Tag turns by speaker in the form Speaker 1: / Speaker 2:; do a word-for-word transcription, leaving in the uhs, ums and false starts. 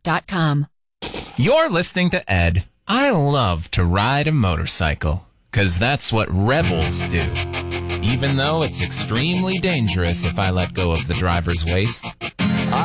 Speaker 1: dot com.
Speaker 2: You're listening to Ed. I love to ride a motorcycle, 'cause that's what rebels do. Even though it's extremely dangerous if I let go of the driver's waist.